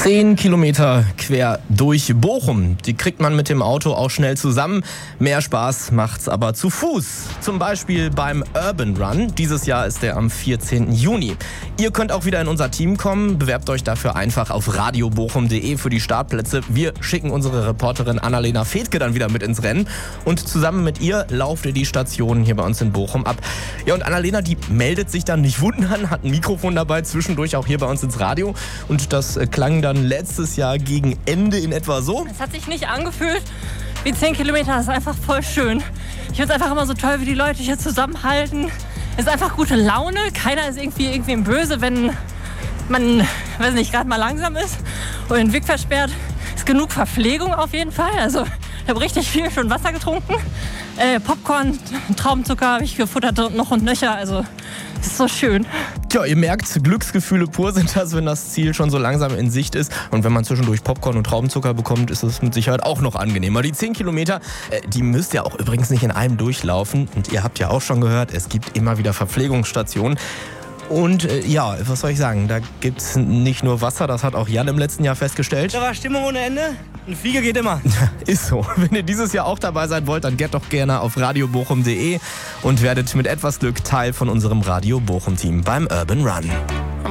10 Kilometer quer durch Bochum. Die kriegt man mit dem Auto auch schnell zusammen. Mehr Spaß macht's aber zu Fuß. Zum Beispiel beim Urban Run. Dieses Jahr ist der am 14. Juni. Ihr könnt auch wieder in unser Team kommen. Bewerbt euch dafür einfach auf radiobochum.de für die Startplätze. Wir schicken unsere Reporterin Annalena Fedke dann wieder mit ins Rennen. Und zusammen mit ihr lauft ihr die Stationen hier bei uns in Bochum ab. Ja, und Annalena, die meldet sich dann, nicht wundern, hat ein Mikrofon dabei, zwischendurch auch hier bei uns ins Radio. Und das klang dann letztes Jahr gegen Ende in etwa so. Es hat sich nicht angefühlt wie 10 Kilometer, das ist einfach voll schön. Ich finde es einfach immer so toll, wie die Leute hier zusammenhalten. Es ist einfach gute Laune, keiner ist irgendwie böse, wenn man, weiß nicht, gerade mal langsam ist oder den Weg versperrt. Es ist genug Verpflegung auf jeden Fall, also ich habe richtig viel schon Wasser getrunken. Popcorn, Traubenzucker habe ich gefuttert noch und nöcher, also es ist so schön. Tja, ihr merkt, Glücksgefühle pur sind das, wenn das Ziel schon so langsam in Sicht ist. Und wenn man zwischendurch Popcorn und Traubenzucker bekommt, ist es mit Sicherheit auch noch angenehmer. Die 10 Kilometer, die müsst ihr auch übrigens nicht in einem durchlaufen. Und ihr habt ja auch schon gehört, es gibt immer wieder Verpflegungsstationen. Und ja, was soll ich sagen, da gibt's nicht nur Wasser, das hat auch Jan im letzten Jahr festgestellt. Da war Stimmung ohne Ende. Ein Flieger geht immer. Ist so. Wenn ihr dieses Jahr auch dabei sein wollt, dann geht doch gerne auf radiobochum.de und werdet mit etwas Glück Teil von unserem Radio Bochum Team beim Urban Run.